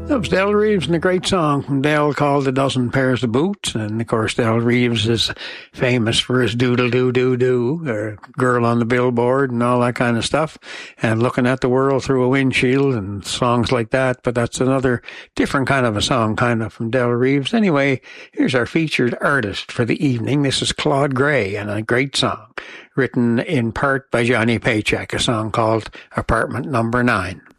That was Del Reeves and a great song from Del called A Dozen Pairs of Boots. And, of course, Del Reeves is famous for his doodle-doo-doo-doo, or Girl on the Billboard and all that kind of stuff, and Looking at the World Through a Windshield and songs like that. But that's another different kind of a song, kind of, from Del Reeves. Anyway, here's our featured artist for the evening. This is Claude Gray, and a great song written in part by Johnny Paycheck, a song called Apartment Number 9.